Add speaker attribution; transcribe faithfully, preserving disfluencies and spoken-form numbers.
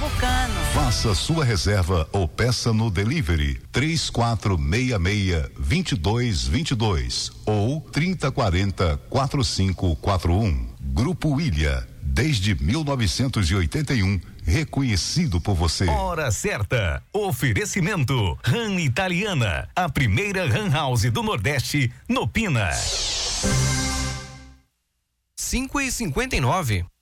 Speaker 1: Pernambucano.
Speaker 2: Faça sua reserva ou peça no delivery três quatro seis seis, dois dois dois dois ou trinta quarenta, quarenta e cinco quarenta e um. Grupo Ilha, desde mil novecentos e oitenta e um, reconhecido por você.
Speaker 3: Hora certa. Oferecimento RAM Italiana, a primeira RAM House do Nordeste, no Pina.
Speaker 4: cinco e cinquenta e nove.